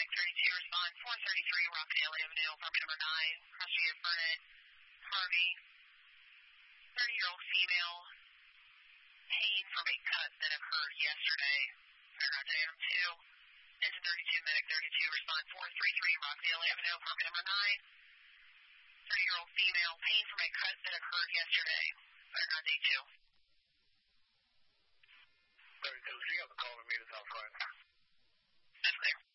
Medic 32, respond 433 Rockdale Avenue, apartment number 9, Cross-Street Fernand, Harvey, 30-year-old female, pain from a cut that occurred yesterday, paragraph item 2, into 32, Medic 32, respond 433 Rockdale Avenue, apartment number 9, 30-year-old female, pain from a cut that occurred yesterday, paragraph A2. 32, so you have a call to meet us outside. That's clear.